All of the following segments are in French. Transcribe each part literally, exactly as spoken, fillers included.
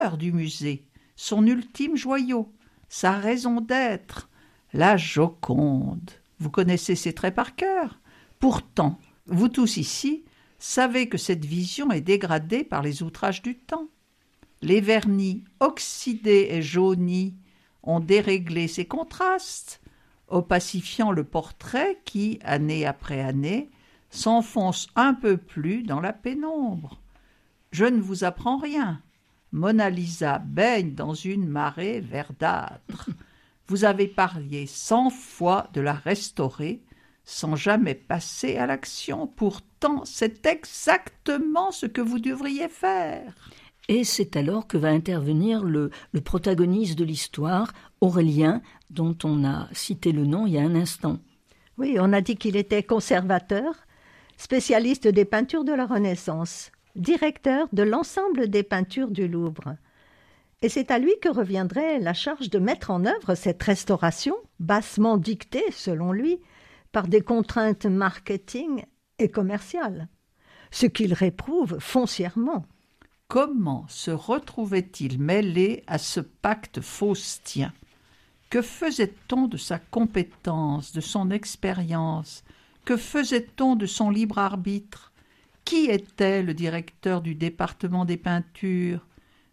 du musée, son ultime joyau, sa raison d'être, la Joconde. Vous connaissez ses traits par cœur. Pourtant, vous tous ici savez que cette vision est dégradée par les outrages du temps. Les vernis oxydés et jaunis ont déréglé ces contrastes, opacifiant le portrait qui, année après année, s'enfonce un peu plus dans la pénombre. Je ne vous apprends rien. Mona Lisa baigne dans une marée verdâtre. Vous avez parlé cent fois de la restaurer, sans jamais passer à l'action. Pourtant, c'est exactement ce que vous devriez faire. Et c'est alors que va intervenir le, le protagoniste de l'histoire, Aurélien, dont on a cité le nom il y a un instant. Oui, on a dit qu'il était conservateur, spécialiste des peintures de la Renaissance, directeur de l'ensemble des peintures du Louvre. Et c'est à lui que reviendrait la charge de mettre en œuvre cette restauration, bassement dictée, selon lui, par des contraintes marketing et commerciales, ce qu'il réprouve foncièrement. Comment se retrouvait-il mêlé à ce pacte faustien? Que faisait-on de sa compétence, de son expérience? Que faisait-on de son libre arbitre? Qui était le directeur du département des peintures?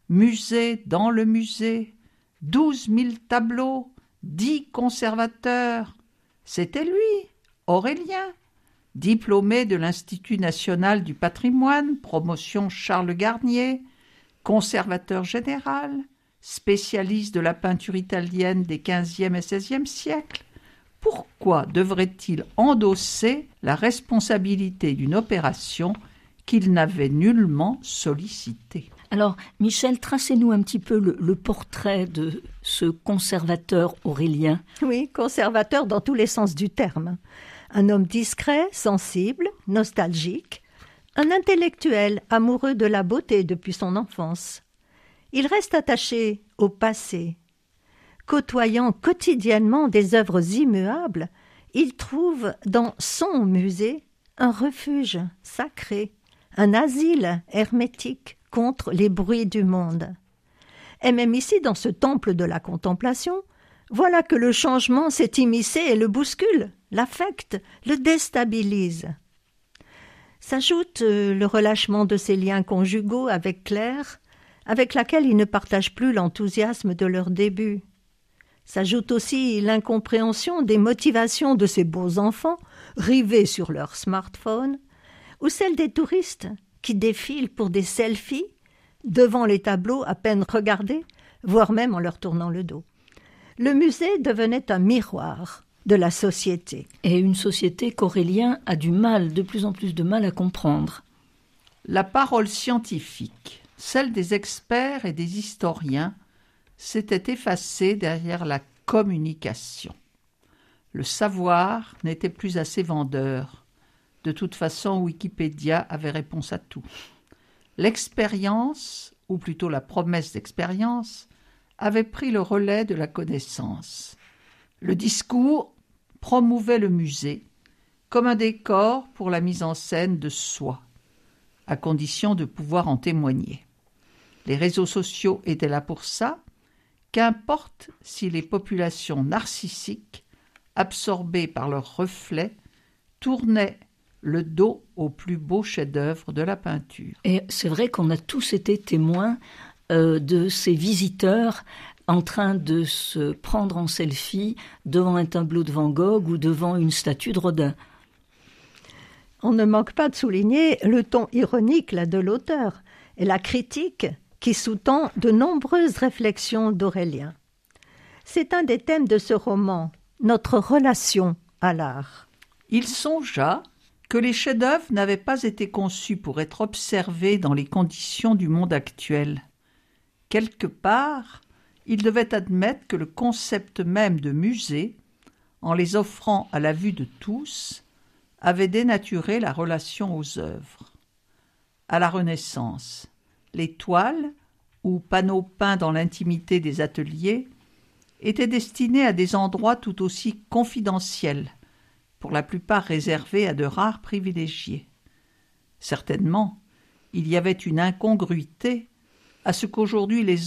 Musée dans le musée, douze mille tableaux, dix conservateurs. C'était lui, Aurélien, diplômé de l'Institut national du patrimoine, promotion Charles Garnier, conservateur général, spécialiste de la peinture italienne des quinzième et seizième siècles. Pourquoi devrait-il endosser la responsabilité d'une opération qu'il n'avait nullement sollicitée? Alors, Michel, tracez-nous un petit peu le, le portrait de ce conservateur Aurélien. Oui, conservateur dans tous les sens du terme. Un homme discret, sensible, nostalgique, un intellectuel amoureux de la beauté depuis son enfance. Il reste attaché au passé. Côtoyant quotidiennement des œuvres immuables, il trouve dans son musée un refuge sacré, un asile hermétique contre les bruits du monde. Et même ici, dans ce temple de la contemplation, voilà que le changement s'est immiscé et le bouscule, l'affecte, le déstabilise. S'ajoute le relâchement de ses liens conjugaux avec Claire, avec laquelle il ne partage plus l'enthousiasme de leur début. S'ajoute aussi l'incompréhension des motivations de ces beaux enfants, rivés sur leur smartphone, ou celle des touristes qui défilent pour des selfies devant les tableaux à peine regardés, voire même en leur tournant le dos. Le musée devenait un miroir de la société. Et une société qu'Aurélien a du mal, de plus en plus de mal à comprendre. La parole scientifique, celle des experts et des historiens, s'était effacée derrière la communication. Le savoir n'était plus assez vendeur. De toute façon, Wikipédia avait réponse à tout. L'expérience, ou plutôt la promesse d'expérience, avait pris le relais de la connaissance. Le discours promouvait le musée comme un décor pour la mise en scène de soi, à condition de pouvoir en témoigner. Les réseaux sociaux étaient là pour ça, qu'importe si les populations narcissiques, absorbées par leurs reflets, tournaient le dos au plus beau chef-d'œuvre de la peinture. Et c'est vrai qu'on a tous été témoins euh, de ces visiteurs en train de se prendre en selfie devant un tableau de Van Gogh ou devant une statue de Rodin. On ne manque pas de souligner le ton ironique là, de l'auteur et la critique qui sous-tend de nombreuses réflexions d'Aurélien. C'est un des thèmes de ce roman, notre relation à l'art. Il songea que les chefs-d'œuvre n'avaient pas été conçus pour être observés dans les conditions du monde actuel. Quelque part, il devait admettre que le concept même de musée, en les offrant à la vue de tous, avait dénaturé la relation aux œuvres. À la Renaissance, les toiles, ou panneaux peints dans l'intimité des ateliers, étaient destinés à des endroits tout aussi confidentiels, pour la plupart réservés à de rares privilégiés. Certainement, il y avait une incongruité à ce qu'aujourd'hui les